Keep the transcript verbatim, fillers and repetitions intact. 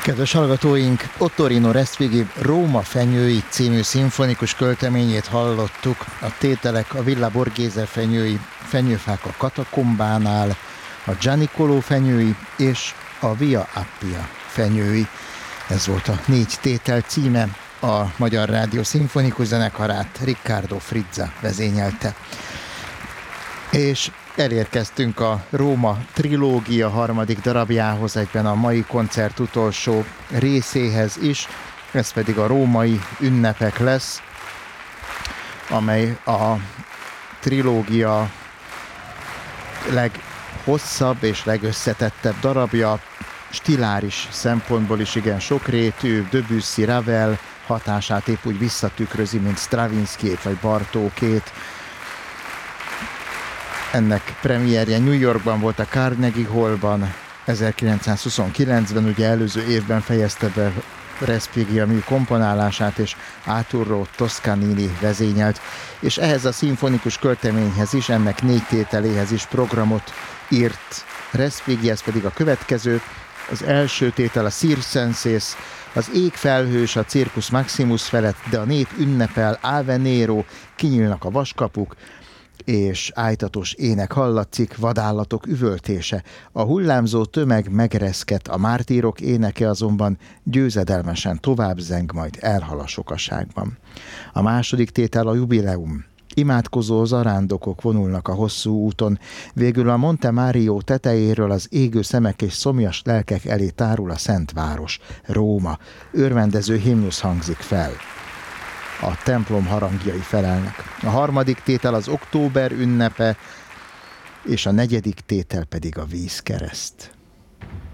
Kedves hallgatóink, Ottorino Respighi Róma fenyői című szimfonikus költeményét hallottuk. A tételek a Villa Borghese fenyői, fenyőfák a katakombánál, a Gianicolo fenyői és a Via Appia fenyői. Ez volt a négy tétel címe, a Magyar Rádió Szimfonikus Zenekarát Riccardo Frizza vezényelte. És elérkeztünk a Róma trilógia harmadik darabjához, egyben a mai koncert utolsó részéhez is, ez pedig a római ünnepek lesz, amely a trilógia leghosszabb és legösszetettebb darabja, stiláris szempontból is igen sokrétű, Debussy, Ravel hatását épp úgy visszatükrözi, mint Stravinskijét vagy Bartókét. Ennek premierje New Yorkban volt, a Carnegie Hallban ezerkilencszázhuszonkilencben, ugye előző évben fejezte be Respighi a mű komponálását, és Arturo Toscanini vezényelt, és ehhez a szimfonikus költeményhez is, ennek négy tételéhez is programot írt Respighi, ez pedig a következő. Az első tétel a Circenses, az ég felhős a Circus Maximus felett, de a nép ünnepel, Ave Nero, kinyílnak a vaskapuk, és ájtatos ének hallatszik, vadállatok üvöltése. A hullámzó tömeg megreszket, a mártírok éneke azonban győzedelmesen tovább zeng, majd elhal a sokaságban. A második tétel a Jubileum. Imádkozó zarándokok vonulnak a hosszú úton, végül a Monte Mario tetejéről az égő szemek és szomjas lelkek elé tárul a Szent Város, Róma. Örvendező himnusz hangzik fel. A templom harangjai felelnek. A harmadik tétel az október ünnepe, és a negyedik tétel pedig a vízkereszt.